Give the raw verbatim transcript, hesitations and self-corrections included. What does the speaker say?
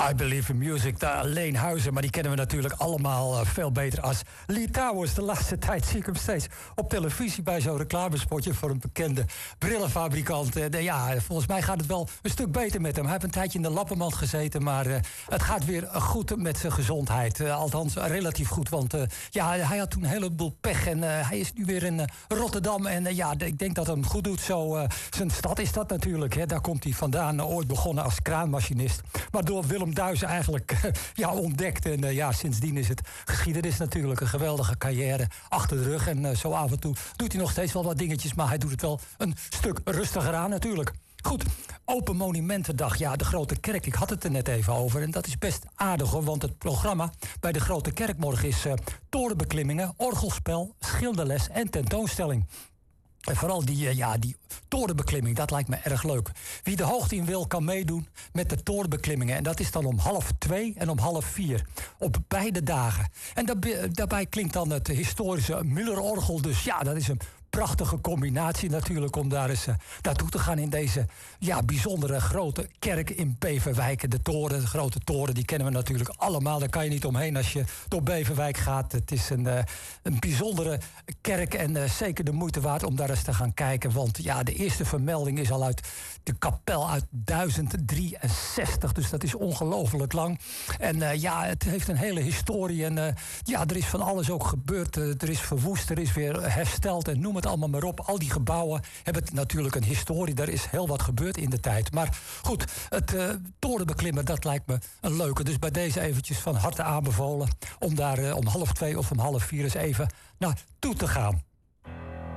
I Believe in Music, de Leen Huizen. Maar die kennen we natuurlijk allemaal uh, veel beter als Lee Towers. De laatste tijd zie ik hem steeds op televisie bij zo'n reclamespotje voor een bekende brillenfabrikant. Uh, ja, volgens mij gaat het wel een stuk beter met hem. Hij heeft een tijdje in de lappenmand gezeten, maar uh, het gaat weer goed met zijn gezondheid. Uh, althans, uh, relatief goed, want uh, ja, hij had toen een heleboel pech. En uh, hij is nu weer in uh, Rotterdam. En uh, ja, ik denk dat het hem goed doet. Zo, uh, zijn stad is dat natuurlijk. Hè. Daar komt hij vandaan. Uh, ooit begonnen als kraanmachinist. Maar door Willem Duis eigenlijk uh, ja, ontdekt. En uh, ja, sindsdien is het geschiedenis natuurlijk een geweldige carrière achter de rug. En uh, zo af en toe doet hij nog steeds wel wat dingetjes. Maar hij doet het wel een stuk rustiger aan natuurlijk. Goed, Open Monumentendag. Ja, de Grote Kerk, ik had het er net even over. En dat is best aardig hoor, want het programma bij de Grote Kerk morgen is uh, torenbeklimmingen, orgelspel, schilderles en tentoonstelling. En vooral die, uh, ja, die torenbeklimming, dat lijkt me erg leuk. Wie de hoogte in wil, kan meedoen met de torenbeklimmingen. En dat is dan om half twee en om half vier. Op beide dagen. En daarbij, daarbij klinkt dan het historische Müller-orgel. Dus ja, dat is een prachtige combinatie natuurlijk om daar eens uh, naartoe te gaan in deze ja, bijzondere grote kerk in Beverwijk. De toren, de grote toren, die kennen we natuurlijk allemaal. Daar kan je niet omheen als je door Beverwijk gaat. Het is een, uh, een bijzondere kerk en uh, zeker de moeite waard om daar eens te gaan kijken. Want ja, de eerste vermelding is al uit de kapel uit duizend drieënzestig. Dus dat is ongelooflijk lang. En uh, ja, het heeft een hele historie. En uh, ja, er is van alles ook gebeurd. Uh, er is verwoest, er is weer hersteld en noem het allemaal maar op. Al die gebouwen hebben natuurlijk een historie. Daar is heel wat gebeurd in de tijd. Maar goed, het uh, torenbeklimmen, dat lijkt me een leuke. Dus bij deze eventjes van harte aanbevolen om daar uh, om half twee of om half vier eens even naartoe te gaan.